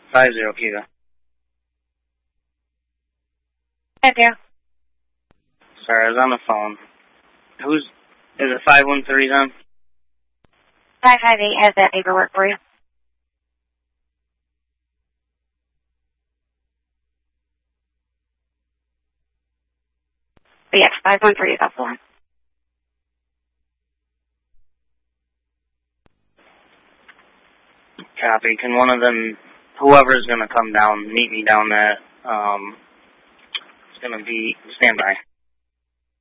50 Kilo. Hi there. Sorry, I was on the phone. Is it 513 then? 558 has that paperwork for you. But yes, 513, that's the one. Copy. Can one of them, whoever's going to come down, meet me down at, it's going to be standby.